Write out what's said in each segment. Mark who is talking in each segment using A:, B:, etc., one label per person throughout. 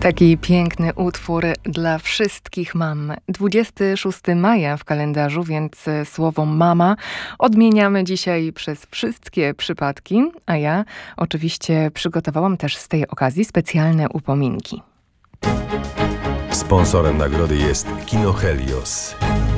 A: Taki piękny utwór dla wszystkich mam. 26 maja w kalendarzu, więc słowo mama odmieniamy dzisiaj przez wszystkie przypadki, a ja oczywiście przygotowałam też z tej okazji specjalne upominki.
B: Sponsorem nagrody jest Kino Helios.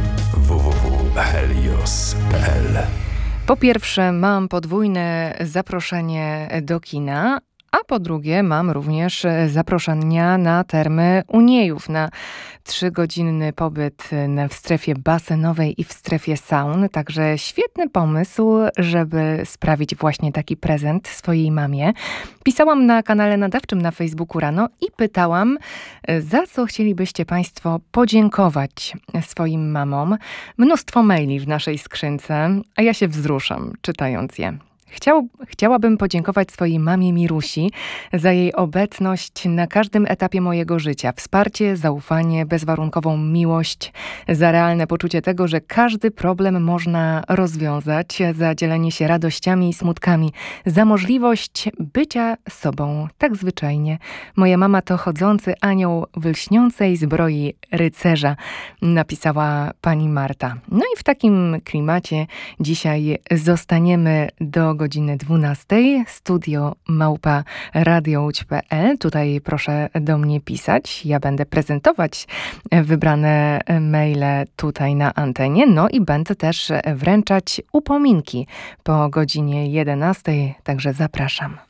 B: www.helios.pl.
A: Po pierwsze, mam podwójne zaproszenie do kina, a po drugie mam również zaproszenia na termy Uniejów, na 3-godzinny pobyt w strefie basenowej i w strefie saun. Także świetny pomysł, żeby sprawić właśnie taki prezent swojej mamie. Pisałam na kanale nadawczym na Facebooku rano i pytałam, za co chcielibyście Państwo podziękować swoim mamom. Mnóstwo maili w naszej skrzynce, a ja się wzruszam czytając je. Chciałabym podziękować swojej mamie Mirusi za jej obecność na każdym etapie mojego życia. Wsparcie, zaufanie, bezwarunkową miłość, za realne poczucie tego, że każdy problem można rozwiązać, za dzielenie się radościami i smutkami, za możliwość bycia sobą tak zwyczajnie. Moja mama to chodzący anioł w lśniącej zbroi rycerza, napisała pani Marta. No i w takim klimacie dzisiaj zostaniemy do godziny 12. Studio @radiołódź.pl. Tutaj proszę do mnie pisać. Ja będę prezentować wybrane maile tutaj na antenie. No i będę też wręczać upominki po godzinie 11. Także zapraszam.